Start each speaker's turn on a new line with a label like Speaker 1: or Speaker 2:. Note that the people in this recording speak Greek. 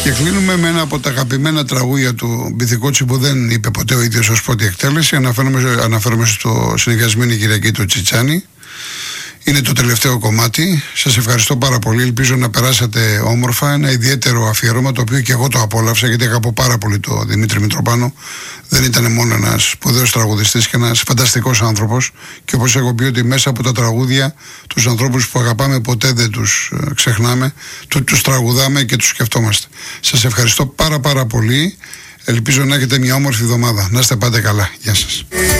Speaker 1: Και κλείνουμε με ένα από τα αγαπημένα τραγούδια του Μπιθικότσι που δεν είπε ποτέ ο ίδιος ως πρώτη εκτέλεση. Αναφέρομαι στο Συνδυασμένη Κυριακή του Τσιτσάνι. Είναι το τελευταίο κομμάτι. Σας ευχαριστώ πάρα πολύ. Ελπίζω να περάσατε όμορφα. Ένα ιδιαίτερο αφιέρωμα, το οποίο και εγώ το απόλαυσα, γιατί αγαπώ πάρα πολύ τον Δημήτρη Μητροπάνο. Δεν ήταν μόνο ένας σπουδαίος τραγουδιστής και ένας φανταστικός άνθρωπος. Και όπως έχω πει, ότι μέσα από τα τραγούδια, τους ανθρώπους που αγαπάμε ποτέ δεν τους ξεχνάμε. Τους τραγουδάμε και τους σκεφτόμαστε. Σας ευχαριστώ πάρα πολύ. Ελπίζω να έχετε μια όμορφη εβδομάδα. Να είστε πάντα καλά. Γεια σας.